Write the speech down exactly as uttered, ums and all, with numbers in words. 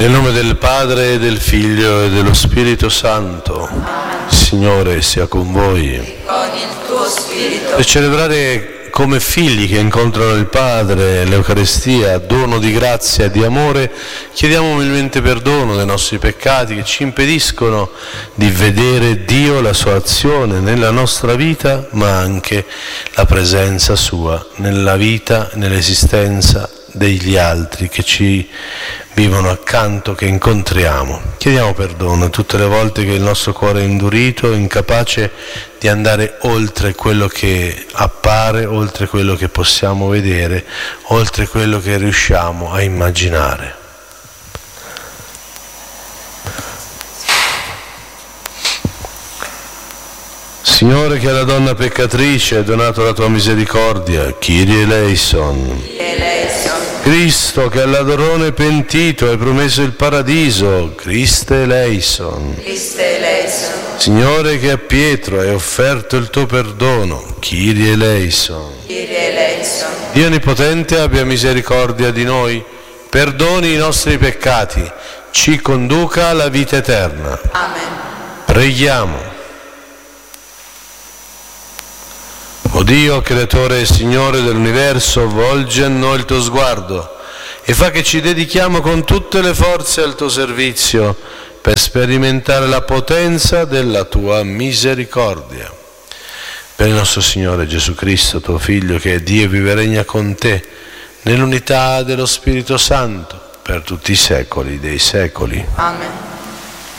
Nel nome del Padre, del Figlio e dello Spirito Santo. Amen. Signore sia con voi. E con il tuo spirito. Per celebrare come figli che incontrano il Padre l'Eucaristia, dono di grazia e di amore, chiediamo umilmente perdono dei nostri peccati che ci impediscono di vedere Dio, la sua azione nella nostra vita, ma anche la presenza sua nella vita, nell'esistenza degli altri che ci vivono accanto, che incontriamo. Chiediamo perdono tutte le volte che il nostro cuore è indurito, incapace di andare oltre quello che appare, oltre quello che possiamo vedere, oltre quello che riusciamo a immaginare. Signore, che alla donna peccatrice hai donato la tua misericordia, Kyrie eleison. Cristo, che al ladrone pentito hai promesso il paradiso, Christe eleison. Christe eleison. Signore, che a Pietro hai offerto il tuo perdono, Kyrie eleison. Kyrie eleison. Dio Onnipotente abbia misericordia di noi, perdoni i nostri peccati, ci conduca alla vita eterna. Amen. Preghiamo. O Dio, creatore e Signore dell'universo, volgi a noi il tuo sguardo e fa che ci dedichiamo con tutte le forze al tuo servizio per sperimentare la potenza della tua misericordia. Per il nostro Signore Gesù Cristo, tuo Figlio, che è Dio e vive e regna con te, nell'unità dello Spirito Santo, per tutti i secoli dei secoli. Amen.